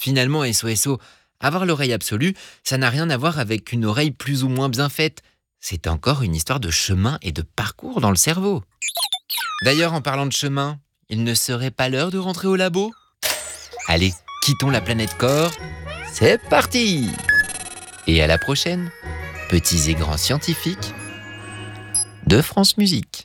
Finalement, SOSO, avoir l'oreille absolue, ça n'a rien à voir avec une oreille plus ou moins bien faite. C'est encore une histoire de chemin et de parcours dans le cerveau. D'ailleurs, en parlant de chemin, il ne serait pas l'heure de rentrer au labo ? Allez, quittons la planète Corps. C'est parti ! Et à la prochaine, petits et grands scientifiques de France Musique.